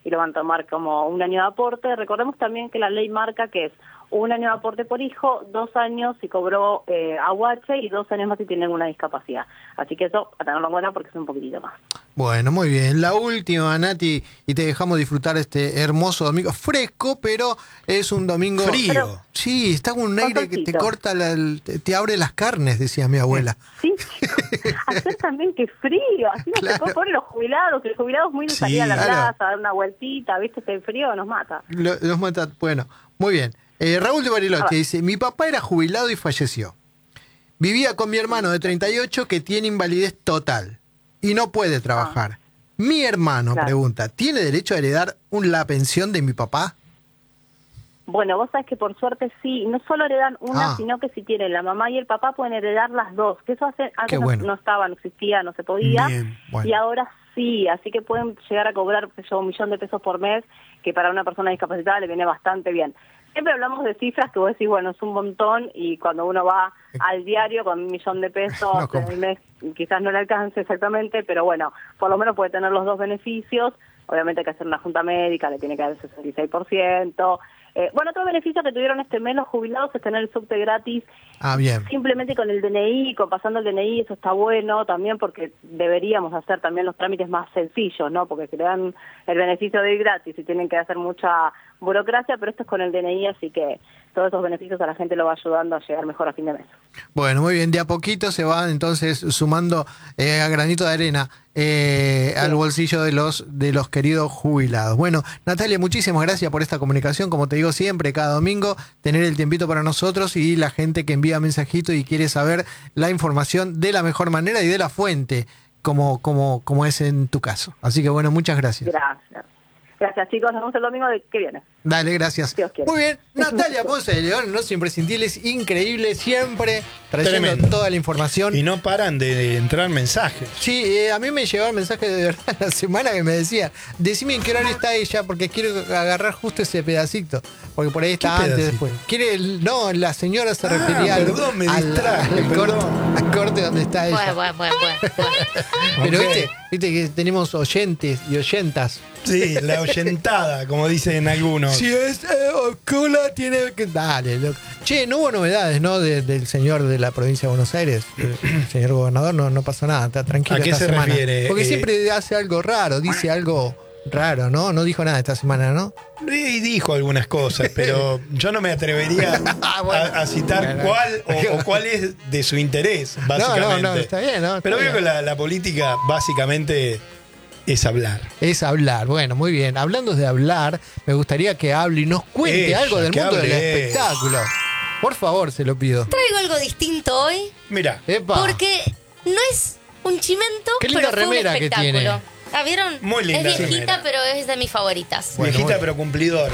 y lo van a tomar como un año de aporte. Recordemos también que la ley marca que es 1 año de aporte por hijo, 2 años si cobró aguache y 2 años más si tienen una discapacidad. Así que eso, a tenerlo en cuenta porque es un poquitito más. Bueno, muy bien. La última, Nati, y te dejamos disfrutar este hermoso domingo. Fresco, pero es un domingo... Frío. Pero, sí, está con un aire que te corta, te abre las carnes, decía mi abuela. Sí, ayer también que frío, así nos tocó por los jubilados, que los jubilados muy de salir a la plaza, a dar una vueltita, ¿viste? Este frío nos mata. Los mata, bueno, muy bien. Raúl de Bariloche dice, mi papá era jubilado y falleció. Vivía con mi hermano de 38 que tiene invalidez total y no puede trabajar. Mi hermano, pregunta, ¿tiene derecho a heredar la pensión de mi papá? Bueno, vos sabés que por suerte sí, no solo heredan una, sino que si tienen la mamá y el papá pueden heredar las dos, que eso antes no estaba, no existía, no se podía, y ahora sí, así que pueden llegar a cobrar $1.000.000 por mes, que para una persona discapacitada le viene bastante bien. Siempre hablamos de cifras que vos decís, bueno, es un montón, y cuando uno va al diario con $1.000.000 en el mes, quizás no le alcance exactamente, pero bueno, por lo menos puede tener los dos beneficios. Obviamente hay que hacer una junta médica, le tiene que dar el 66%. Bueno, otro beneficio que tuvieron este mes los jubilados es tener el subte gratis. Bien. Simplemente con el DNI, pasando el DNI, eso está bueno también porque deberíamos hacer también los trámites más sencillos, ¿no? Porque se le dan el beneficio de ir gratis y tienen que hacer mucha burocracia, pero esto es con el DNI, así que todos esos beneficios a la gente lo va ayudando a llegar mejor a fin de mes. Bueno, muy bien, de a poquito se van entonces sumando a granito de arena al bolsillo de los queridos jubilados. Bueno, Natalia, muchísimas gracias por esta comunicación, como te digo siempre, cada domingo, tener el tiempito para nosotros y la gente que envía mensajito y quiere saber la información de la mejor manera y de la fuente, como es en tu caso. Así que bueno, muchas gracias. Gracias, chicos. Nos vemos el domingo que viene. Dale, gracias. Muy bien. Natalia Ponce de León, Los Imprescindibles, increíble, siempre trayendo toda la información. Y no paran de entrar mensajes. Sí, a mí me llegaron mensajes de verdad la semana que me decían, decime en qué horario está ella, porque quiero agarrar justo ese pedacito. Porque por ahí está antes, después. No, la señora se refería al corte donde está ella. Bueno. Pero viste que tenemos oyentes y oyentas. Sí, la oyentada, como dicen algunos. Si es cola, tiene que... Dale, loco. Che, no hubo novedades, ¿no? Del señor de la provincia de Buenos Aires. El señor gobernador no pasa nada, está tranquilo. ¿A qué se refiere? Porque siempre hace algo raro, dice algo raro, ¿no? No dijo nada esta semana, ¿no? Y dijo algunas cosas, pero yo no me atrevería a citar cuál o cuál es de su interés, básicamente. No, está bien, ¿no? Pero veo que la política básicamente es hablar. Es hablar, bueno, muy bien. Hablando de hablar, me gustaría que hable y nos cuente algo del mundo del espectáculo. Por favor, se lo pido. Traigo algo distinto hoy. Mira. Porque no es un chimento, qué linda pero fue un espectáculo. Que tiene. ¿La vieron? Muy linda. Es viejita, pero es de mis favoritas. Viejita, pero cumplidora.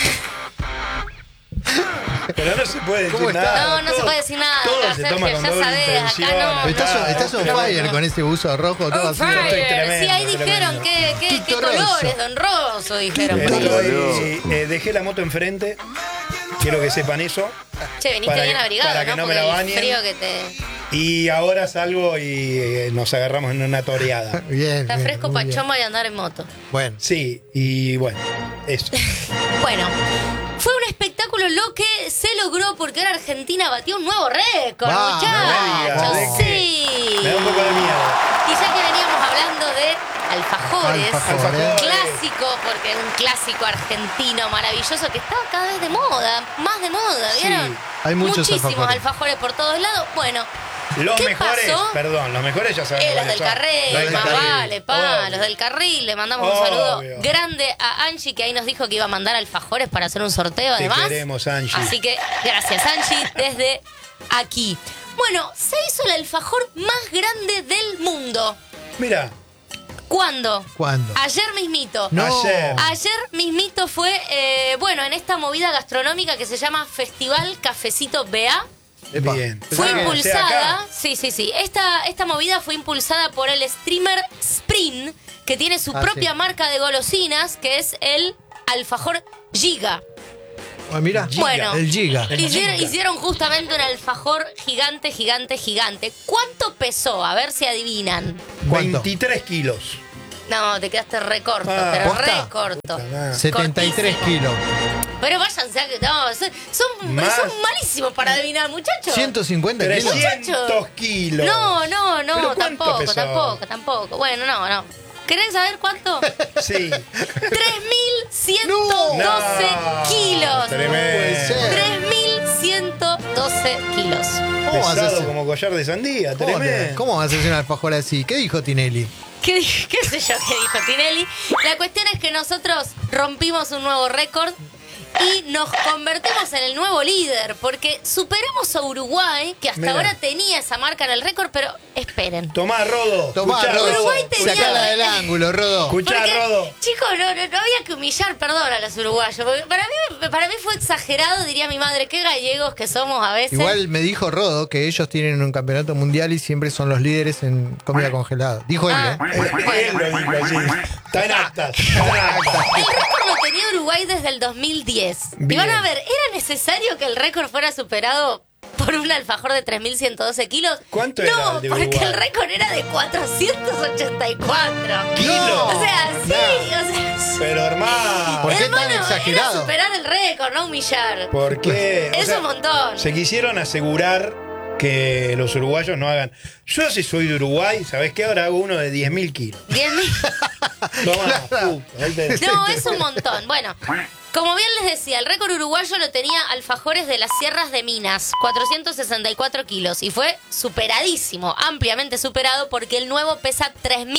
Pero no se puede decir nada. No se puede decir nada. Todo se toma con doble intención. Estás on fire con ese buzo rojo. Todo así. Sí, ahí dijeron qué colores, don Rosso, dijeron. Dejé la moto enfrente. Quiero que sepan eso. Che, viniste bien abrigado, para que no me la bañen. Frío que te... Y ahora salgo y nos agarramos en una toreada. Bien. Está fresco pa' choma y andar en moto. Bueno. Sí, y bueno, eso. Bueno, fue un espectáculo lo que se logró porque ahora Argentina batió un nuevo récord, muchachos. Sí. Me da un poco de miedo. Y ya que veníamos hablando de alfajores. Clásico, porque es un clásico argentino maravilloso que está cada vez de moda, más de moda, ¿vieron? Sí, hay muchísimos alfajores por todos lados. Bueno, los ¿qué mejores, pasó? Los mejores ya sabemos. Los del carril, más vale, los del carril. Le mandamos un saludo grande a Angie, que ahí nos dijo que iba a mandar alfajores para hacer un sorteo, además. Te queremos, Angie. Así que, gracias, Angie, desde aquí. Bueno, se hizo el alfajor más grande del mundo. Mira. ¿Cuándo? Ayer mismito. No. Ayer mismito fue, en esta movida gastronómica que se llama Festival Cafecito BA. Bien. Fue impulsada, sí. Esta movida fue impulsada por el streamer Spring, que tiene su propia marca de golosinas, que es el alfajor Giga. Mira, bueno, el Giga. Hicieron justamente un alfajor gigante. ¿Cuánto pesó? A ver si adivinan. ¿Cuánto? 23 kilos. No, te quedaste re corto, pero ¿posta? re corto. 73 kilos. Pero váyanse a que no, son malísimos para adivinar, muchachos. 150 kilos. 300 kilos. No, tampoco. Bueno, no. ¿Querés saber cuánto? Sí. 3.112 kilos. Tremendo. 3.112 kilos. Pesado como collar de sandía, tremendo. ¿Cómo vas a hacer un alfajor así? ¿Qué dijo Tinelli? ¿Qué sé yo qué dijo Tinelli? La cuestión es que nosotros rompimos un nuevo récord y nos convertimos en el nuevo líder, porque superamos a Uruguay, que hasta ahora tenía esa marca en el récord, pero esperen. Tomá, Rodo. Uruguay tenía... Sacala del ángulo, Rodo. Escuchá, Rodo. Chicos, no había que humillar, perdón, a los uruguayos. Porque para mí fue exagerado, diría mi madre, qué gallegos que somos a veces. Igual me dijo Rodo que ellos tienen un campeonato mundial y siempre son los líderes en comida congelada. Dijo él, ¿eh? Él lo dijo así. Está en actas. El récord lo tenía Uruguay desde el 2010. Bien. Y van a ver, ¿era necesario que el récord fuera superado por un alfajor de 3.112 kilos? ¿Cuánto era el de porque Uruguay? el récord era de 484 ¿Kilos? O sea, sí, Pero hermano. ¿Por qué hermano, tan exagerado? era superar el récord, no humillar. ¿Por qué? Es un montón. Se quisieron asegurar que los uruguayos no hagan. Yo, si soy de Uruguay, ¿sabés qué? Ahora hago uno de 10.000 kilos. 10.000. Tomá, puta, ahí tenés. No, es un montón. Bueno, como bien les decía, el récord uruguayo lo tenía Alfajores de las Sierras de Minas, 464 kilos. Y fue superadísimo, ampliamente superado, porque el nuevo pesa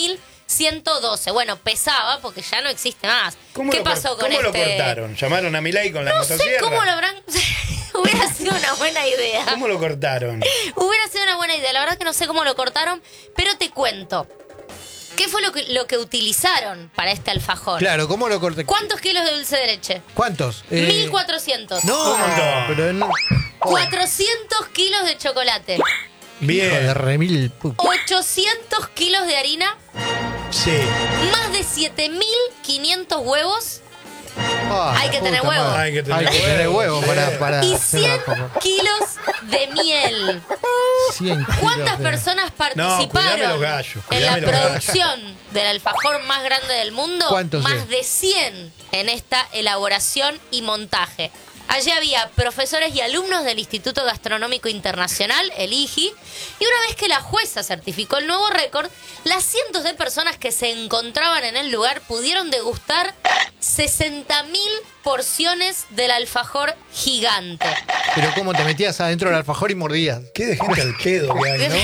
3.112. Bueno, pesaba porque ya no existe más. ¿Qué pasó con ¿Cómo este? lo cortaron? ¿Llamaron a Milei con la No motosierra? sé cómo lo habrán... Hubiera sido una buena idea. ¿Cómo lo cortaron? Hubiera sido una buena idea. La verdad que no sé cómo lo cortaron, pero te cuento. ¿Qué fue lo que utilizaron para este alfajor? Claro, ¿cómo lo corté? ¿Cuántos kilos de dulce de leche? ¿Cuántos? 1.400. No, pero no. 400 kilos de chocolate. Hijo de Bien. remil. pu- 800 kilos de harina. Sí. Más de 7.500 huevos. Ah, Hay que tener puta huevo. madre. Hay que tener Hay que tener huevo. huevo para Y hacer 100 alfajor. kilos de miel. 100 kilos ¿Cuántas de- personas cuidame participaron los gallos, en la cuidame los gallos. producción del alfajor más grande del mundo? ¿Cuántos Más es? de 100 en esta elaboración y montaje. Allí había profesores y alumnos del Instituto Gastronómico Internacional, el IGI, y una vez que la jueza certificó el nuevo récord, las cientos de personas que se encontraban en el lugar pudieron degustar 60.000 porciones del alfajor gigante. Pero cómo te metías adentro del alfajor y mordías. Qué de gente al pedo que hay, ¿no?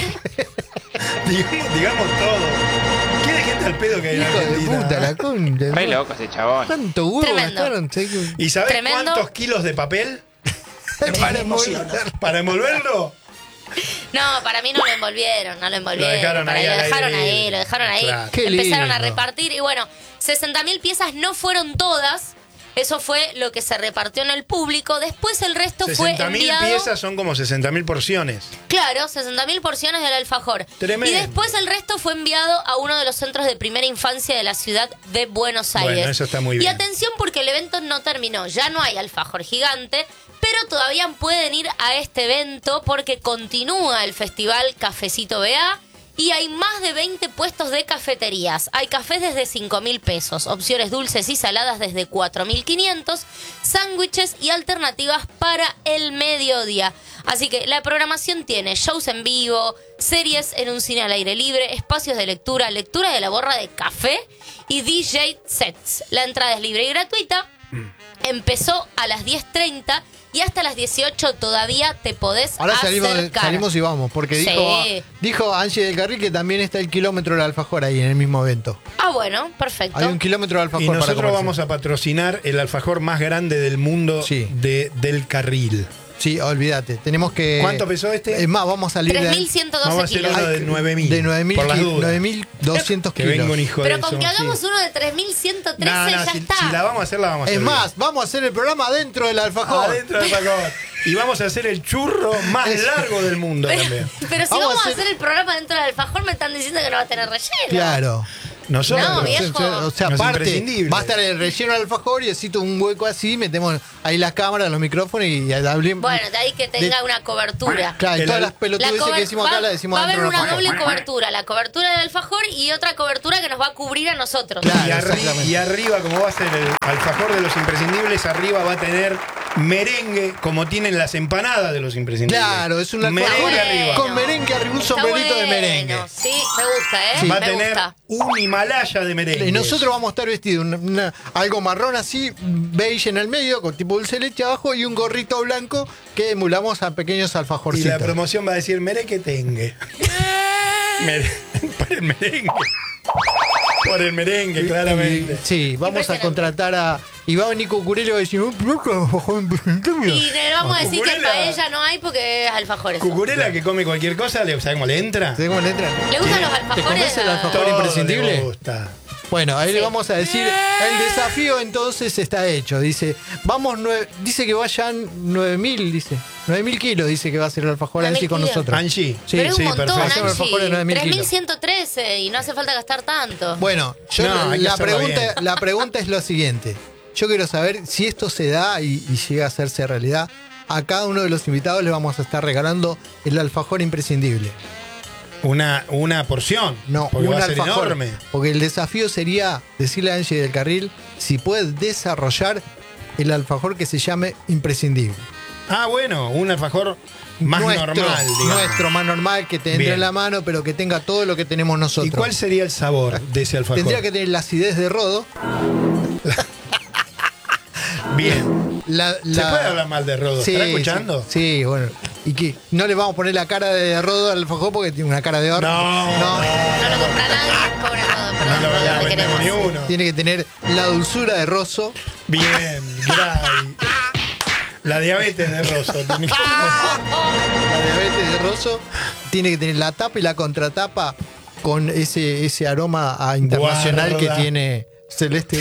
Digamos todo. Qué de gente al pedo que hay en Hijo de Argentina. puta, la concha. Re loco ese chabón. ¿Cuánto huevo Tremendo. gastaron? ¿Y sabés Tremendo. cuántos kilos de papel? Para envolver. ¿Para envolverlo? No, para mí no lo envolvieron. Lo dejaron Para ahí lo al dejaron aire ahí, libre. lo dejaron ahí. Claro. Qué Empezaron a lindo. repartir y bueno, 60.000 piezas no fueron todas. Eso fue lo que se repartió en el público. Después el resto fue 60.000 enviado. piezas son como 60.000 porciones. Claro, 60.000 porciones del alfajor. Tremendo. Y después el resto fue enviado a uno de los centros de primera infancia de la ciudad de Buenos Aires. Bueno, eso está muy Y bien. atención porque el evento no terminó. Ya no hay alfajor gigante, pero todavía pueden ir a este evento porque continúa el festival Cafecito BA. Y hay más de 20 puestos de cafeterías. Hay cafés desde 5.000 pesos, opciones dulces y saladas desde 4.500, sándwiches y alternativas para el mediodía. Así que la programación tiene shows en vivo, series en un cine al aire libre, espacios de lectura, lectura de la borra de café y DJ sets. La entrada es libre y gratuita. Empezó a las 10:30 y hasta las 18 todavía te podés Ahora acercar. salimos y vamos, porque Sí. dijo Angie del Carril que también está el kilómetro del alfajor ahí en el mismo evento. Ah, bueno, perfecto. Hay un kilómetro de alfajor Y para nosotros comerse. vamos a patrocinar el alfajor más grande del mundo Sí. del carril. Sí, olvídate. Tenemos que. ¿Cuánto pesó este? Es más, vamos a salir de 3.112 Vamos a hacer kilos. uno de 9.000. de 9.000 por las dudas. 9.200 Que kilos. venga un hijo Pero de con eso. que hagamos Sí. uno de 3.113 No, ya si, está. si la vamos a hacer, la vamos a hacer. Es más, vamos a hacer el programa dentro del alfajor. adentro del alfajor. Y vamos a hacer el churro más largo del mundo pero, también. pero si Vamos vamos a a hacer- hacer el programa dentro del alfajor, me están diciendo que no va a tener relleno. Claro. Nosotros. No, viejo. O sea, Los aparte, imprescindibles. va a estar el relleno del alfajor y necesito un hueco así, metemos ahí las cámaras, los micrófonos y hablemos. Bueno, de ahí que tenga una cobertura. Claro, y todas las pelotudeces que decimos acá las decimos va a haber dentro de una alfajor. doble cobertura, la cobertura del alfajor y otra cobertura que nos va a cubrir a nosotros. Claro. Y arriba, como va a ser el alfajor de los imprescindibles, arriba va a tener merengue, como tienen las empanadas de los imprescindibles. Claro, es un alfajor merengue arriba. con merengue arriba, un Está sombrerito de bueno. merengue. Sí, me gusta, ¿eh? Va a Me tener gusta. un Himalaya de merengue. Y nosotros vamos a estar vestidos algo marrón así, beige en el medio, con tipo dulce de leche abajo y un gorrito blanco que emulamos a pequeños Y alfajorcitos. la promoción va a decir merengue tengue. Por el merengue. Por el merengue, claramente. Sí, vamos a contratar a. Y va a venir Cucurella y va a decir, Y le vamos a decir que Cucurella. paella no hay porque es alfajores. Cucurela que come cualquier cosa, ¿sabes cómo le entra? ¿Te cómo le entra? ¿Le gustan los ¿Te alfajores? comes el alfajor Todo imprescindible? le gusta. Bueno, ahí Sí. le vamos a decir, el desafío entonces está hecho. Dice, dice que vayan 9.000, dice. 9.000 kilos, dice que va a ser el alfajor 9.000 Angie con kilos. nosotros. Angie. Sí, Pero es sí, un montón, perfecto. Hacemos alfajores de 9.000 Angie. kilos. 3.113 y no hace falta gastar tanto. Bueno, yo No, hay que la hacerlo bien. pregunta es lo siguiente. Yo quiero saber si esto se da y llega a hacerse realidad. A cada uno de los invitados le vamos a estar regalando el alfajor imprescindible. Una porción. No, porque un va a ser alfajor. enorme. Porque el desafío sería decirle a Angie del Carril si puede desarrollar el alfajor que se llame imprescindible. Ah, bueno, un alfajor más normal, digamos. Nuestro más normal, que te entre Bien. en la mano, pero que tenga todo lo que tenemos nosotros. ¿Y cuál sería el sabor de ese alfajor? Tendría que tener la acidez de rodo. Bien. ¿Se puede hablar mal de Rodo? Sí, ¿Estará escuchando? Sí, bueno. Y que no le vamos a poner la cara de Rodo al alfajor porque tiene una cara de horno. No. No lo compra nadie, pobre Rodo, pero No lo nosotros vendemos te queremos. ni uno. Tiene que tener la dulzura de Rosso. Bien, Gray. La diabetes de Rosso. Tiene que- La diabetes de Rosso. Tiene que tener la tapa y la contratapa con ese aroma internacional Guarda. que tiene Celeste.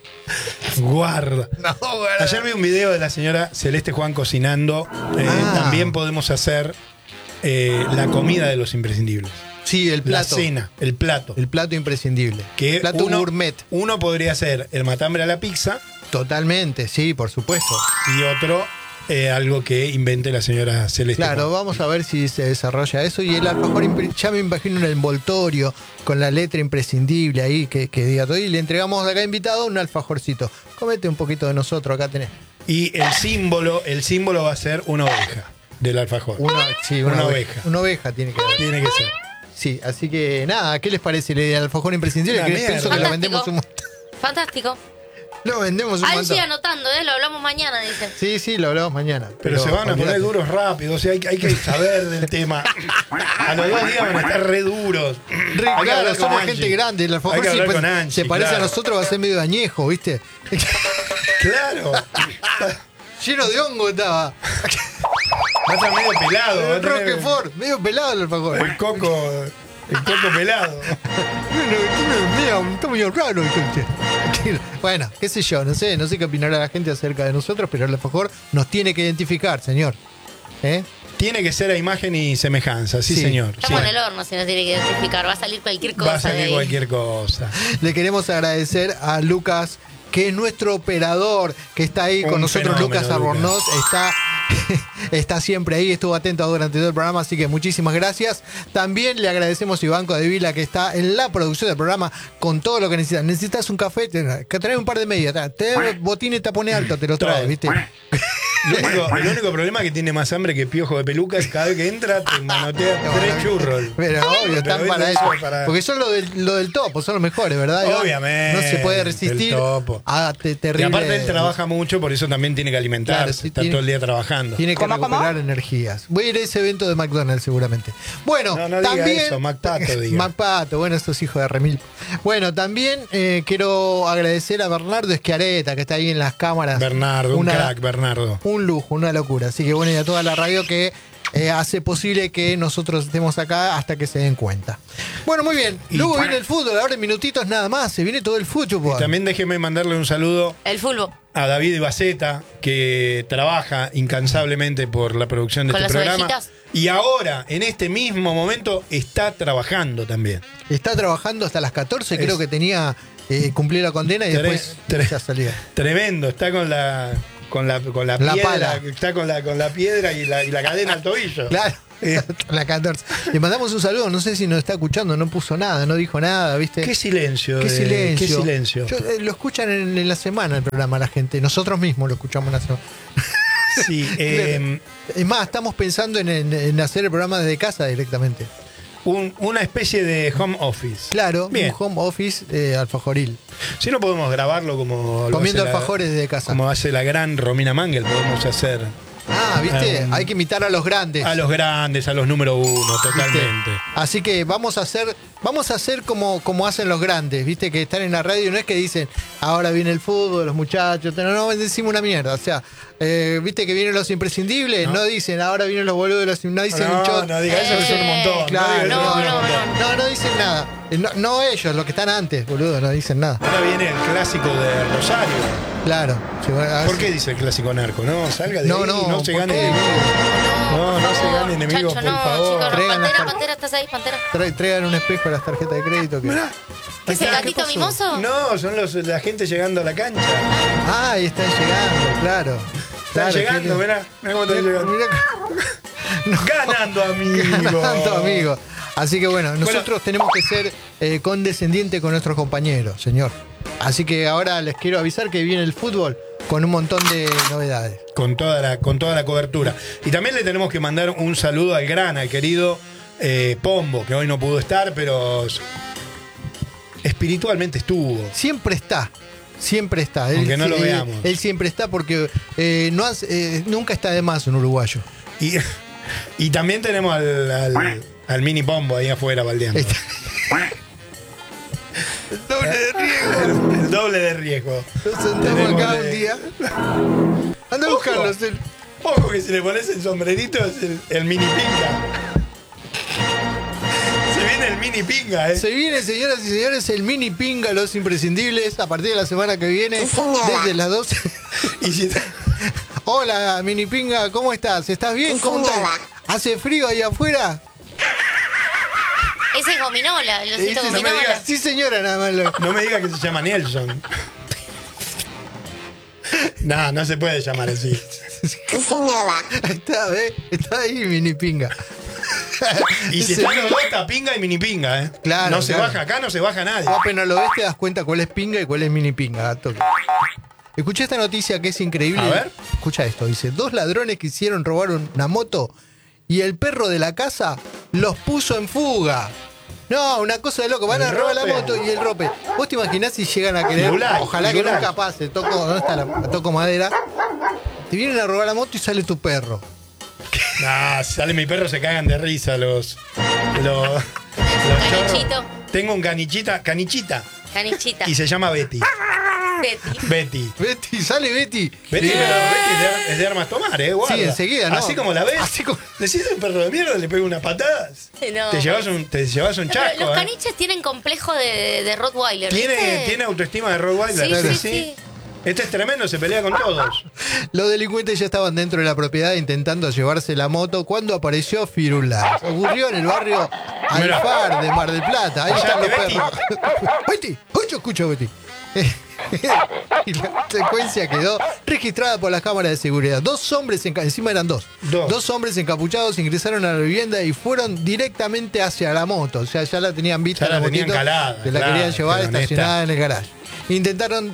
Guarda. No, guarda. Ayer vi un video de la señora Celeste Juan cocinando. También podemos hacer la comida de los imprescindibles. Sí, el plato. La cena, el plato. El plato imprescindible. Que plato gourmet. Uno podría ser el matambre a la pizza Totalmente, sí, por supuesto. y otro algo que invente la señora Celeste Claro, Juan. vamos a ver si se desarrolla eso. Y el alfajor, ya me imagino un envoltorio con la letra imprescindible ahí que diga todo. Y le entregamos acá invitado un alfajorcito. Comete un poquito de nosotros, acá tenés. Y el símbolo va a ser una oveja del alfajor. Una oveja. Una oveja tiene que haber. Tiene que ser. Sí, así que nada, ¿qué les parece el alfajor imprescindible? Una Que mierda. pienso que lo Fantástico. vendemos un montón. Fantástico. Lo vendemos un Angie montón. anotando, lo hablamos mañana, dice. Sí, sí, lo hablamos mañana. Pero se van a poner olvidate. duros rápido, o sea, hay que saber del tema. A los 2 días van a estar re duros. Re, Hay que claro, hablar con somos Angie. gente grande. El alfajor Hay que si hablar pues, con Angie, se parece claro. a nosotros, va a ser medio añejo, ¿viste? Claro. Lleno de hongo estaba. Va a estar medio pelado. Va a tener Roquefort, medio pelado el alfajor. el coco pelado. Está medio raro. Bueno, qué sé yo, no sé qué opinará la gente acerca de nosotros, pero el alfajor nos tiene que identificar, señor. ¿Eh? Tiene que ser a imagen y semejanza, sí, Sí. señor. Estamos Sí. en el horno si nos tiene que identificar. Va a salir cualquier cosa. Va a de salir ahí. cualquier cosa. Le queremos agradecer a Lucas, que es nuestro operador, que está ahí con Un nosotros. fenómeno, Lucas Albornoz está siempre ahí, estuvo atento durante todo el programa, así que muchísimas gracias. También le agradecemos a Ivanco de Vila, que está en la producción del programa con todo lo que necesitas. Necesitas un café, que trae un par de medias, te botines tapones alto, te los trae, Todo. ¿viste? El único problema es que tiene más hambre que Piojo de Peluca, es cada vez que entra te manotea 3 churros. Pero obvio, están Pero para eso eso. es para- Porque son lo del topo, son los mejores, ¿verdad? Iván? Obviamente, No se puede resistir el topo. a Y terrible. aparte él trabaja mucho, por eso también tiene que alimentarse. Claro, sí, está tiene- todo el día trabajando. Tiene que recuperar energías. Voy a ir a ese evento de McDonald's seguramente. Bueno, No diga también. eso, McPato, diga. McPato, bueno, estos hijos de Remil. Bueno, también quiero agradecer a Bernardo Eschiareta, que está ahí en las cámaras. Bernardo, un crack, Bernardo. Un lujo, una locura. Así que bueno, y a toda la radio que hace posible que nosotros estemos acá hasta que se den cuenta. Bueno, muy bien. Luego viene el fútbol, ahora en minutitos nada más, se viene todo el fútbol. Y también déjeme mandarle un saludo a David Ibaceta, que trabaja incansablemente por la producción de este programa. Ovejitas. Y ahora, en este mismo momento, está trabajando también. Está trabajando hasta las 14, creo que tenía cumplir la condena y después ya salía. Tremendo, está con la piedra, pala. Está con la piedra y la cadena al tobillo. Claro. La 14. Le mandamos un saludo, no sé si nos está escuchando, no puso nada, no dijo nada, ¿viste? Qué silencio. Qué silencio. Lo escuchan en la semana el programa la gente, nosotros mismos lo escuchamos en la semana. Sí. Es más, estamos pensando en hacer el programa desde casa directamente. Una especie de home office. Claro, bien. Un home office alfajoril. Si no podemos grabarlo como... Comiendo alfajores desde casa. Como hace la gran Romina Mangel, podemos hacer... Ah, ¿viste? Hay que imitar a los grandes. A los grandes, a los número uno, totalmente. ¿Viste? Así que vamos a hacer como hacen los grandes, ¿viste? Que están en la radio y no es que dicen, ahora viene el fútbol, los muchachos, no decimos una mierda. O sea, ¿viste que vienen los imprescindibles? No dicen, ahora vienen los boludos, no dicen un chot. No digas eso, que son un montón. Claro, no dicen nada. No ellos, los que están antes, boludo, no dicen nada. Ahora viene el clásico de Rosario. Claro. ¿Por qué dice el clásico narco? No, salga de ahí, no se gane enemigos. No se gane enemigos, por favor. Chicos, Pantera, ¿estás ahí, Pantera? Traigan un espejo a las tarjetas de crédito. ¿Qué es el gatito mimoso? No, son la gente llegando a la cancha. Ah, ahí están llegando, claro. Están llegando, mirá cómo están llegando. Ganando, amigos. Así que bueno, nosotros tenemos que ser condescendientes con nuestros compañeros, señor. Así que ahora les quiero avisar que viene el fútbol con un montón de novedades. Con toda la cobertura. Y también le tenemos que mandar un saludo al querido Pombo, que hoy no pudo estar, pero espiritualmente estuvo. Siempre está. Aunque no lo veamos. Él siempre está porque nunca está de más un uruguayo. Y también tenemos al mini Pombo ahí afuera baldeando. El doble de riesgo. Nos sentamos acá un día. Anda a buscarlos. Ojo que si le pones el sombrerito es el mini pinga. Se viene el mini pinga, Se viene, señoras y señores, el mini pinga, los imprescindibles, a partir de la semana que viene, desde las 12. Hola, mini pinga, ¿cómo estás? ¿Estás bien? ¿Cómo estás? ¿Hace frío ahí afuera? Ese es gominola, el osito gominola. Sí, señora, nada más. No me diga que se llama Nelson. No se puede llamar así. Está ahí, mini pinga. Y si están los dos, está pinga y mini pinga, Claro. No se baja acá, no se baja nadie. Apenas lo ves, te das cuenta cuál es pinga y cuál es mini pinga, gato. Escuché esta noticia que es increíble. A ver. Escucha esto, dice: 2 ladrones quisieron robar una moto y el perro de la casa los puso en fuga. No, una cosa de loco. Van a robar la moto y el rope. ¿Vos te imaginás si llegan a querer? Ojalá que nunca pase. ¿Dónde está toco madera? Te vienen a robar la moto y sale tu perro. Nah, sale mi perro, se cagan de risa los chorros. Tengo un canichita. Y se llama Betty. Betty, sale Betty. Betty es de armas tomar, guarda. Sí, enseguida, ¿no? Así como la ves. Decís un perro de mierda, le pego unas patadas. No. Te llevas un chasco. Los caniches tienen complejo de Rottweiler. Tiene autoestima de Rottweiler. Sí. Este es tremendo, se pelea con todos. Los delincuentes ya estaban dentro de la propiedad intentando llevarse la moto cuando apareció Firulais. Ocurrió en el barrio Alfar de Mar del Plata. Ahí están los perros. Betty, yo escucho a Betty. Y la secuencia quedó registrada por las cámaras de seguridad. Dos hombres, encima eran dos hombres encapuchados ingresaron a la vivienda y fueron directamente hacia la moto. O sea, ya la tenían vista, la motito, calada, que la querían llevar estacionada en el garage. Intentaron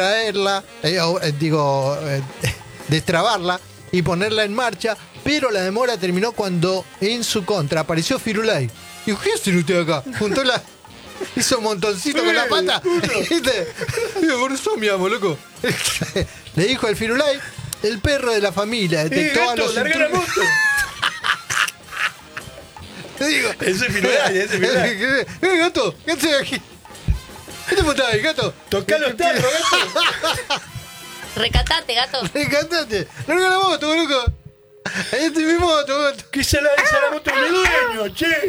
destrabarla y ponerla en marcha, pero la demora terminó cuando en su contra apareció Firulais. Dijo: ¿qué hacen ustedes acá? Hizo un montoncito con la pata. Por eso me amo, loco. Le dijo al Firulais: el perro de la familia detectó a los larga la moto. Te digo. Ese Firulais. Gato, ¿qué haces aquí? ¿Qué te falta ahí, gato? Tocá los tarros, gato. Recatate, gato. Larga la moto, loco. Este es mi moto. Que esa es la moto del dueño, che.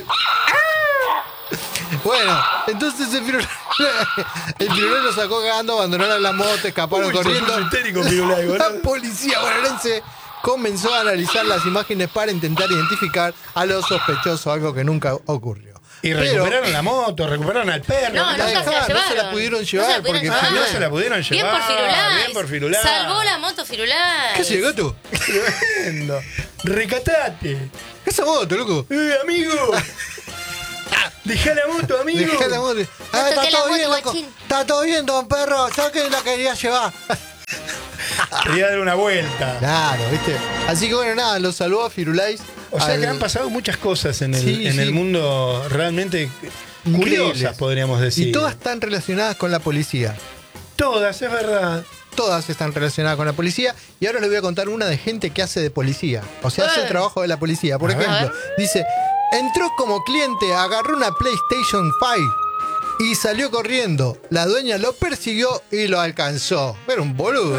Bueno, entonces el pirulé lo sacó cagando, abandonaron la moto, escaparon corriendo. La policía bonaerense comenzó a analizar las imágenes para intentar identificar a los sospechosos, algo que nunca ocurrió. Y recuperaron la moto, recuperaron al perro. No se la pudieron llevar. No se la pudieron llevar. Bien por Firulais. Salvó la moto Firulais. ¿Qué es el gato? Tremendo. Recatate. Esa moto, loco. Amigo. Dejá la moto, amigo. Dejá la moto. Está todo bien, loco. Está todo bien, don perro. Yo que la quería llevar. Quería dar una vuelta. Claro, ¿viste? Así que bueno, nada, los salvó a Firulais. O sea que han pasado muchas cosas en el mundo realmente curiosas, podríamos decir. Y todas están relacionadas con la policía. Todas, es verdad. Todas están relacionadas con la policía. Y ahora les voy a contar una de gente que hace de policía. O sea, hace el trabajo de la policía. Por ejemplo, dice, entró como cliente, agarró una PlayStation 5 y salió corriendo. La dueña lo persiguió y lo alcanzó. Era un boludo.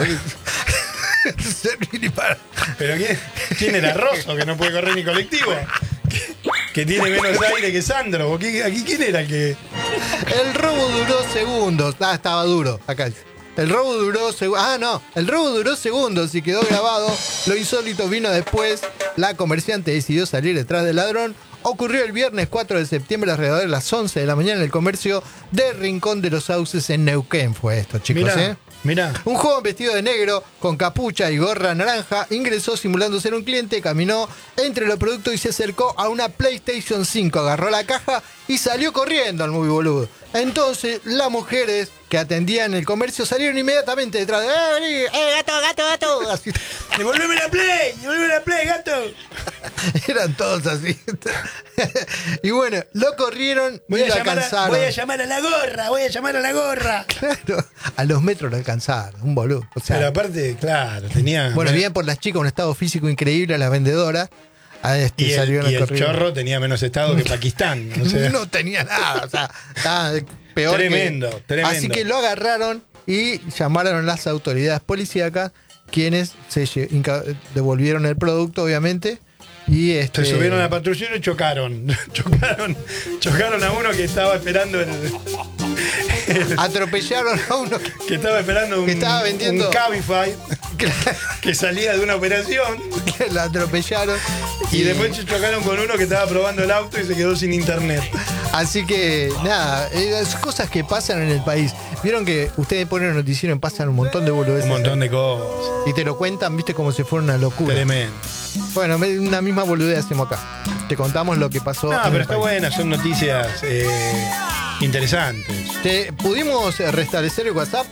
¿Pero quién era Rosso, que no puede correr ni colectivo? Que tiene menos aire que Sandro. ¿Aquí quién era que...? El robo duró segundos. Estaba duro. Acá. El robo duró segundos. El robo duró segundos y quedó grabado. Lo insólito vino después. La comerciante decidió salir detrás del ladrón. Ocurrió el viernes 4 de septiembre alrededor de las 11 de la mañana en el comercio de Rincón de los Sauces en Neuquén. Fue esto, chicos, Mirá. Un joven vestido de negro, con capucha y gorra naranja, ingresó simulando ser un cliente, caminó entre los productos y se acercó a una PlayStation 5, agarró la caja y salió corriendo al muy boludo. Entonces, las mujeres que atendían el comercio salieron inmediatamente detrás de gato. Así. ¡Devolveme la Play, gato! Eran todos así. Y bueno, lo corrieron y lo alcanzaron. Voy a llamar a la gorra. Claro, a los metros lo alcanzaron, un boludo. O sea, pero aparte, claro, tenía... Bueno, bien por las chicas, un estado físico increíble, a las vendedoras. Y el chorro tenía menos estado que Pakistán. O sea. No tenía nada, o sea, estaba peor. Tremendo. Así que lo agarraron y llamaron a las autoridades policíacas, quienes se devolvieron el producto, obviamente. Y se subieron a la patrullera y chocaron a uno que estaba esperando atropellaron a uno que estaba esperando que estaba vendiendo un Cabify que salía de una operación. Que lo atropellaron y después chocaron con uno que estaba probando el auto y se quedó sin internet. Así que nada, las cosas que pasan en el país. Vieron que ustedes ponen el noticiero y pasan un montón de boludeces. Un montón de cosas. Y te lo cuentan, viste, como si fuera una locura. Tremendo. Bueno, una misma boludez hacemos acá. Te contamos lo que pasó. No, pero está buena, son noticias interesantes. ¿Pudimos restablecer el WhatsApp?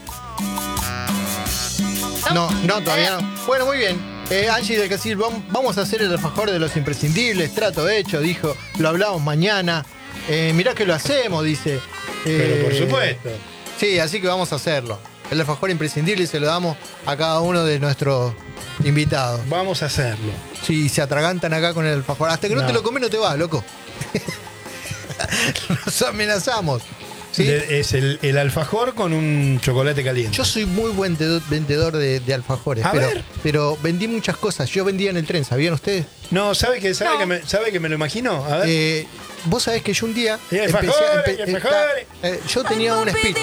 No, todavía no. Bueno, muy bien. Angie del Casil, vamos a hacer el alfajor de los imprescindibles. Trato hecho, dijo. Lo hablamos mañana. Mirá que lo hacemos, dice. Pero por supuesto. Sí, así que vamos a hacerlo. El alfajor imprescindible y se lo damos a cada uno de nuestros invitados. Vamos a hacerlo. Sí, se atragantan acá con el alfajor. Hasta que no te lo comes no te vas, loco. Nos amenazamos. ¿Sí? Es el alfajor con un chocolate caliente. Yo soy muy buen vendedor de alfajores, pero vendí muchas cosas. Yo vendía en el tren, ¿sabían ustedes? No, ¿sabe que me lo imagino? A ver. Vos sabés que yo un día yo tenía un speech.